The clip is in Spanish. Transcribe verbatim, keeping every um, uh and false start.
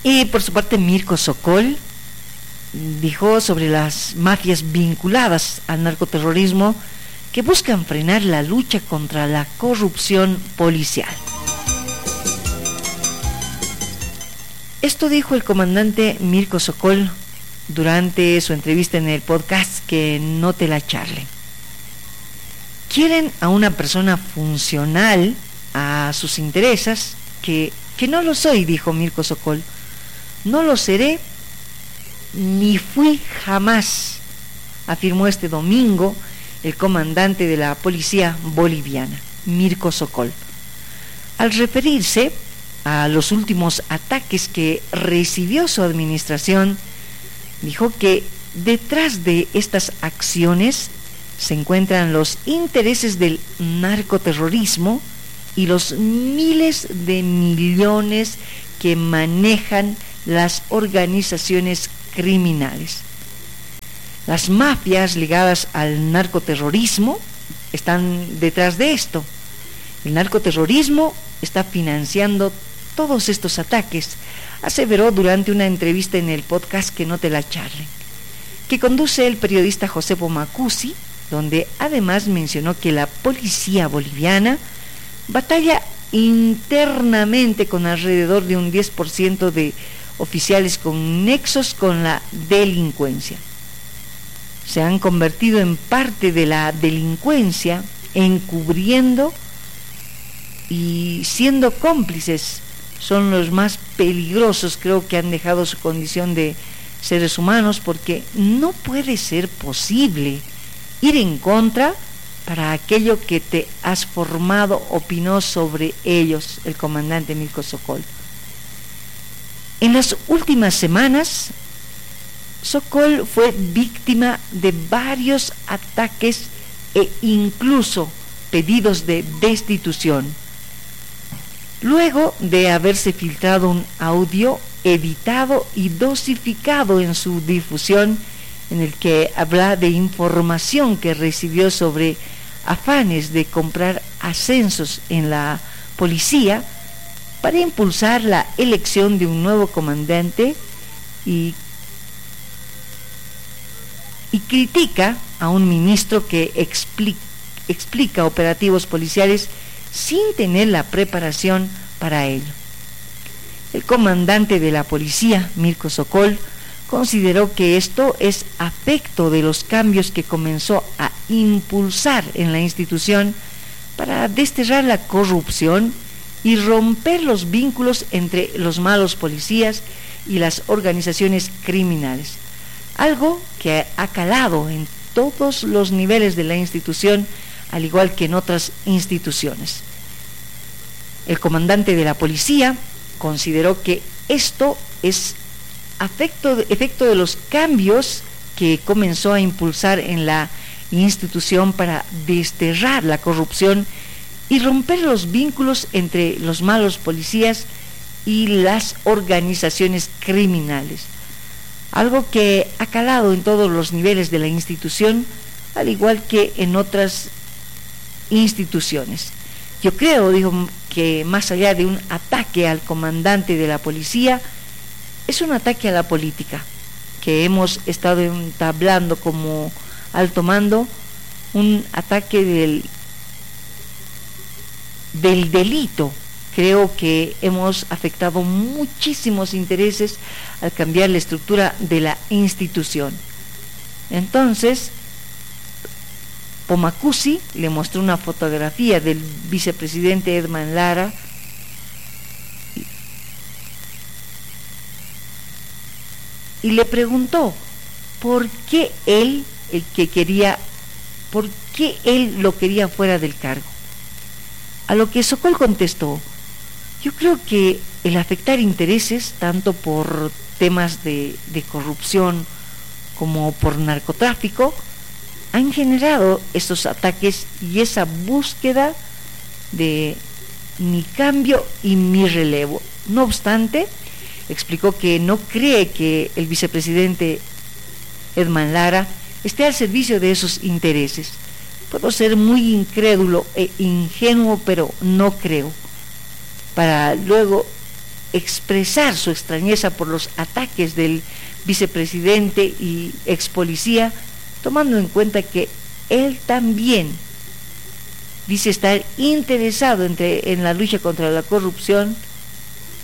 Y por su parte Mirko Sokol dijo sobre las mafias vinculadas al narcoterrorismo que buscan frenar la lucha contra la corrupción policial. Esto dijo el comandante Mirko Sokol durante su entrevista en el podcast Que no te la charlen. Quieren a una persona funcional a sus intereses, que, que no lo soy, dijo Mirko Sokol. No lo seré ni fui jamás, afirmó este domingo el comandante de la policía boliviana, Mirko Sokol, al referirse a los últimos ataques que recibió su administración. Dijo que detrás de estas acciones se encuentran los intereses del narcoterrorismo y los miles de millones que manejan las organizaciones criminales. Las mafias ligadas al narcoterrorismo están detrás de esto. El narcoterrorismo está financiando todos estos ataques, aseveró durante una entrevista en el podcast Que no te la charlen, que conduce el periodista José Pomacuzzi, donde además mencionó que la policía boliviana batalla internamente con alrededor de un diez por ciento de oficiales con nexos con la delincuencia. Se han convertido en parte de la delincuencia, encubriendo y siendo cómplices. Son los más peligrosos, creo que han dejado su condición de seres humanos, porque no puede ser posible ir en contra para aquello que te has formado, opinó sobre ellos el comandante Mirko Sokol. En las últimas semanas, Sokol fue víctima de varios ataques e incluso pedidos de destitución, luego de haberse filtrado un audio editado y dosificado en su difusión, en el que habla de información que recibió sobre afanes de comprar ascensos en la policía para impulsar la elección de un nuevo comandante, y, y critica a un ministro que explica, explica operativos policiales sin tener la preparación para ello. El comandante de la policía, Mirko Sokol, consideró que esto es afecto de los cambios que comenzó a impulsar en la institución para desterrar la corrupción y romper los vínculos entre los malos policías y las organizaciones criminales, algo que ha calado en todos los niveles de la institución, al igual que en otras instituciones. El comandante de la policía consideró que esto es afecto, efecto de los cambios que comenzó a impulsar en la institución para desterrar la corrupción y romper los vínculos entre los malos policías y las organizaciones criminales, algo que ha calado en todos los niveles de la institución, al igual que en otras instituciones. Yo creo, dijo, que más allá de un ataque al comandante de la policía, es un ataque a la política, que hemos estado entablando como alto mando, un ataque del, del delito. Creo que hemos afectado muchísimos intereses al cambiar la estructura de la institución. Entonces, Pomacuzzi le mostró una fotografía del vicepresidente Edman Lara y le preguntó por qué él, el que quería, por qué él lo quería fuera del cargo. A lo que Sokol contestó: yo creo que el afectar intereses, tanto por temas de, de corrupción como por narcotráfico, han generado estos ataques y esa búsqueda de mi cambio y mi relevo. No obstante, explicó que no cree que el vicepresidente Edman Lara esté al servicio de esos intereses. Puedo ser muy incrédulo e ingenuo, pero no creo. Para luego expresar su extrañeza por los ataques del vicepresidente y ex policía, tomando en cuenta que él también dice estar interesado entre, en la lucha contra la corrupción